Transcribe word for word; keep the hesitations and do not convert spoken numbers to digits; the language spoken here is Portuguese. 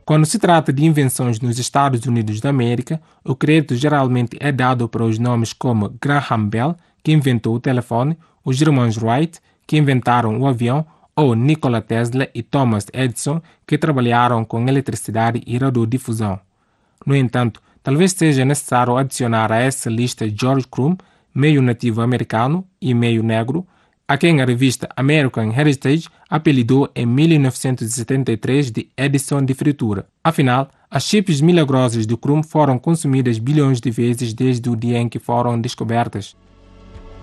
Quando se trata de invenções nos Estados Unidos da América, o crédito geralmente é dado para os nomes como Graham Bell, que inventou o telefone, os irmãos Wright, que inventaram o avião, ou Nikola Tesla e Thomas Edison, que trabalharam com eletricidade e radiodifusão. No entanto, talvez seja necessário adicionar a essa lista George Crumb, meio nativo americano e meio negro, a quem a revista American Heritage apelidou em mil novecentos e setenta e três de Edison de fritura. Afinal, as chips milagrosas de Crumb foram consumidas bilhões de vezes desde o dia em que foram descobertas.